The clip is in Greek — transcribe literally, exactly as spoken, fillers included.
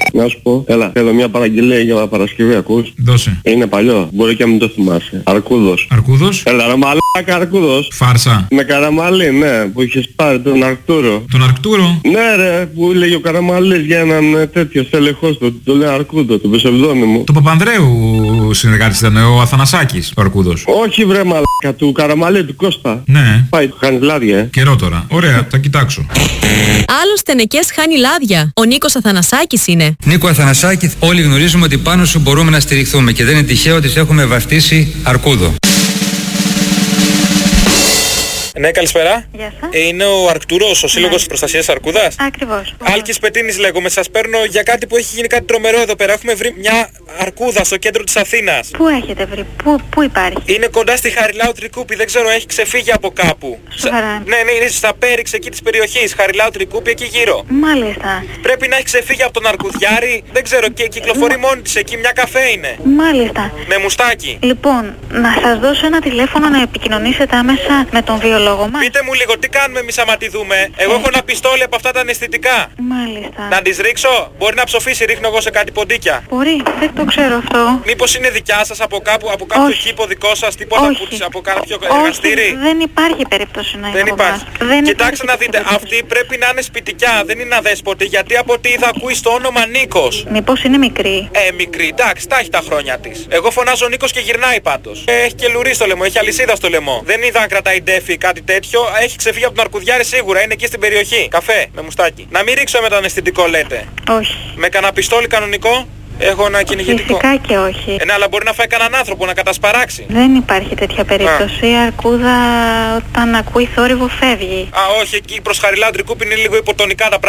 Να σου πω, έλα, θέλω μια παραγγελία για Παρασκευή, ακούς? Δώσε. Είναι παλιό, μπορεί και να μην το θυμάσαι. Αρκούδος. Αρκούδος. Έλα ρε μαλάκα, Αρκούδος. Φάρσα. Με Καραμαλή, ναι, που είχες πάρει τον Αρκτούρο. Τον Αρκτούρο. Ναι ρε, που λέγει ο Καραμαλής για έναν ε, τέτοιο στελεχός του, το λέει Αρκούδο, το ψευδόνυμο. Το Παπανδρέου συνεργάτης ήταν, ο Αθανασάκης, ο Αρκούδος. Όχι βρε μαλάκα, του Καραμαλή, του Κώστα. Ναι. Πάει, του χάνει λάδια, ε. Καιρό τώρα. Ωραία, θα κοιτάξω. Άλλος τενεκές χάνει λάδια. Ο Νίκος Αθανασάκης είναι. Νίκο Αθανασάκη, όλοι γνωρίζουμε ότι πάνω σου μπορούμε να στηριχθούμε και δεν είναι τυχαίο ότι σε έχουμε βαφτίσει Αρκούδο. Ναι, καλησπέρα. Γεια σας. Ε, είναι ο Αρκτούρος, ο Σύλλογος Ναι. Προστασίας Αρκούδας. Ακριβώς. Άλκης Πετίνης λέγομαι, σας παίρνω για κάτι που έχει γίνει κάτι τρομερό εδώ πέρα. Έχουμε βρει μια αρκούδα στο κέντρο της Αθήνας. Πού έχετε βρει, πού, πού υπάρχει? Είναι κοντά στη Χαριλάου Τρικούπη, δεν ξέρω, έχει ξεφύγει από κάπου. Σοβαρά? Ναι, ναι, είναι στα Πέριξ εκεί της περιοχής, Χαριλάου Τρικούπη εκεί γύρω. Μάλιστα. Πρέπει να έχει ξεφύγει από τον Αρκουδιάρη, δεν ξέρω, και κυκλοφορεί μόνη της εκεί, μια καφέ είναι. Μάλιστα. Με μουστάκι. Λοιπόν, να σας δώσω ένα τηλέφωνο να επικοινωνήσετε άμεσα με τον βιολόγο μας. Πείτε μου λίγο, τι κάνουμε εμείς άμα τη δούμε? Εγώ έχω ένα πιστόλι από αυτά τα αναισθητικά. Μάλιστα. Να τις ρίξω? Μπορεί να ψοφήσει, ρίχνω εγώ σε κάτι ποντίκια. Μπορεί, δεν το ξέρω αυτό. Μήπως είναι δικιά σας από κάπου, από κάποιο Όχι. κήπο δικό σας, τίποτα Όχι. που της- από κάποιο Όχι, εργαστήρι? δεν υπάρχει περίπτωση να είναι Δεν από υπάρχει. εμάς. Δεν Κοιτάξτε υπάρχει να δείτε, περίπτωση. αυτή πρέπει να είναι σπιτικιά, δεν είναι αδέσποτη, γιατί από ό,τι είδα ακούει στο όνομα Νίκος. Μήπως είναι μικρή? Ε, μικρή, εντάξει, τα έχει τα χρόνια της. Εγώ φωνάζω Νίκος και γυρνάει πάντως. Ε, έχει και λουρί στο λαιμό, έχει αλυσίδα στο λαιμό. Δεν είδα αν κρατάει ντέφι ή κάτι τέτοιο. Έχει ξεφύγει από τον Αρκουδιάρη σίγουρα, είναι εκεί στην περιοχή. Καφέ, με μουστάκι. Να μην ρίξω με το αναισθητικό λέτε. Όχι. Με κανένα πιστόλι κανονικό. Έχω ένα κυνηγητικό. Φυσικά και όχι. Ε, ναι, αλλά μπορεί να φάει κανέναν άνθρωπο να κατασπαράξει. Δεν υπάρχει τέτοια περίπτωση. Η αρκούδα όταν ακούει θόρυβο φεύγει. Α, όχι, εκεί προς Χαριλάου Τρικούπη είναι λίγο υποτονικά τα πράγματα.